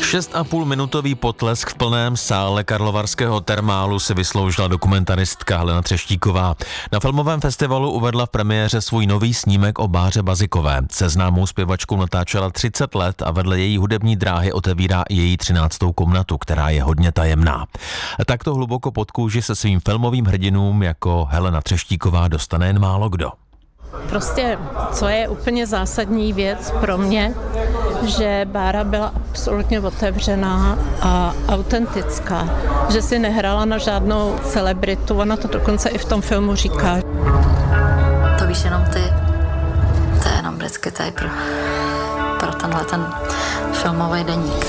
6,5-minutový potlesk v plném sále karlovarského Thermalu si vysloužila dokumentaristka Helena Třeštíková. Na filmovém festivalu uvedla v premiéře svůj nový snímek o Báře Bazikové. Se známou zpěvačkou natáčela 30 let a vedle její hudební dráhy otevírá i její 13. komnatu, která je hodně tajemná. Takto hluboko pod kůži se svým filmovým hrdinům jako Helena Třeštíková dostane jen málo kdo. Prostě, co je úplně zásadní věc pro mě, že Bára byla absolutně otevřená a autentická, že si nehrála na žádnou celebritu, ona to dokonce i v tom filmu říká. To víš jenom ty, to je jenom vždycky tady pro tenhle ten filmový deník.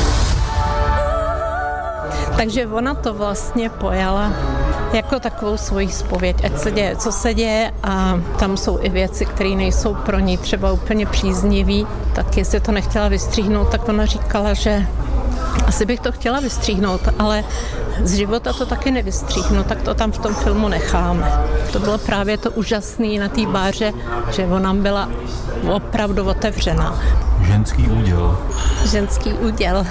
Takže ona to vlastně pojala jako takovou svoji zpověď, ať se děje, co se děje, a tam jsou i věci, které nejsou pro ní třeba úplně příznivý, tak jestli to nechtěla vystříhnout, tak ona říkala, že asi bych to chtěla vystříhnout, ale z života to taky nevystříhnu, tak to tam v tom filmu necháme. To bylo právě to úžasné na té Báře, že ona byla opravdu otevřená. Ženský úděl. Ženský úděl.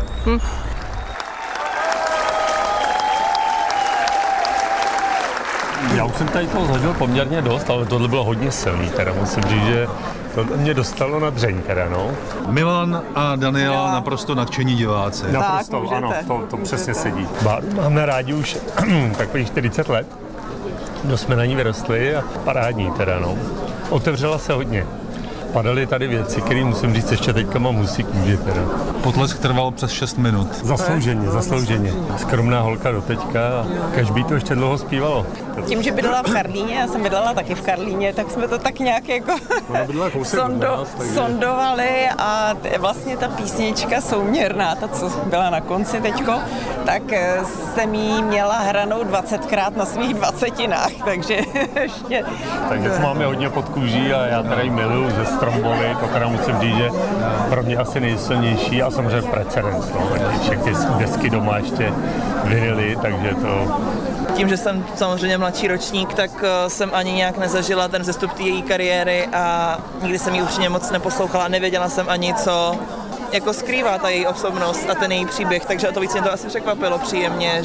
Já už jsem tady toho zažil poměrně dost, ale tohle bylo hodně silný, teda musím říct, že to mě dostalo na dřeň, teda no. Milan a Daniela naprosto nadšení diváci. Naprosto, ano, to přesně sedí. Máme rádi už takových 40 let, kdo jsme na ní vyrostli a parádní teda no. Otevřela se hodně. Padaly tady věci, které musím říct, ještě teďka mám husí kůži teda. Potlesk trval přes 6 minut. Zaslouženě. Skromná holka doteďka a Každý to ještě dlouho zpívalo. Tím, že bydlela v Karlíně, já jsem bydlela taky v Karlíně, tak jsme to tak nějak jako sondovali a vlastně ta písnička Souměrná, ta, co byla na konci teďko, tak jsem jí měla hranou 20krát na svých 20inách, takže ještě... Takže to máme hodně pod kůží a já tady miluju ze Stromboli, to teda musím říct, že pro mě asi nejsilnější a samozřejmě precedens, no, všechny desky doma ještě vinily, takže to... Tím, že jsem samozřejmě mladší ročník, tak jsem ani nějak nezažila ten vzestup té její kariéry a nikdy jsem ji určitě moc neposlouchala, nevěděla jsem ani, co jako skrývá ta její osobnost a ten její příběh, takže o to víc mě to asi překvapilo příjemně,